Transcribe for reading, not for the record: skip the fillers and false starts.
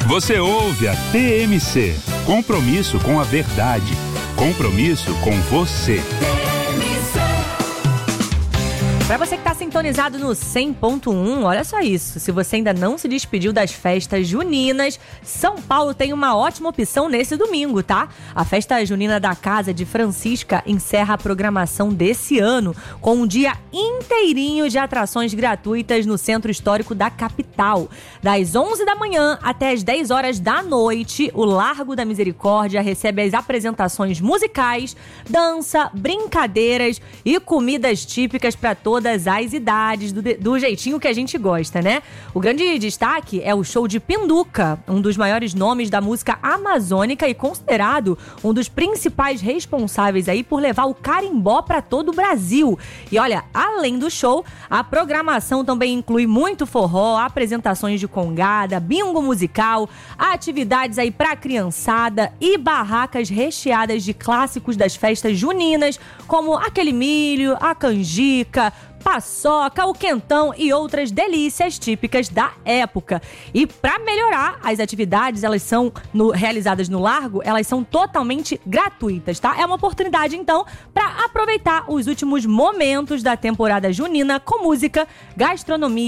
Você ouve a TMC. Compromisso com a verdade. Compromisso com você. Para você que está sintonizado no 100.1, olha só isso. Se você ainda não se despediu das festas juninas, São Paulo tem uma ótima opção nesse domingo, tá? A festa junina da Casa de Francisca encerra a programação desse ano com um dia inteirinho de atrações gratuitas no Centro Histórico da capital. Das 11 da manhã até as 10 horas da noite, o Largo da Misericórdia recebe as apresentações musicais, dança, brincadeiras e comidas típicas para todas as idades, do jeitinho que a gente gosta, né? O grande destaque é o show de Pinduca, um dos maiores nomes da música amazônica e considerado um dos principais responsáveis aí por levar o carimbó para todo o Brasil. E olha, além do show, a programação também inclui muito forró, apresentações de congada, bingo musical, atividades aí para criançada e barracas recheadas de clássicos das festas juninas, como aquele milho, a canjica, paçoca, o quentão e outras delícias típicas da época. E para melhorar, as atividades, elas são realizadas no Largo, elas são totalmente gratuitas, tá? É uma oportunidade, então, para aproveitar os últimos momentos da temporada junina com música, gastronomia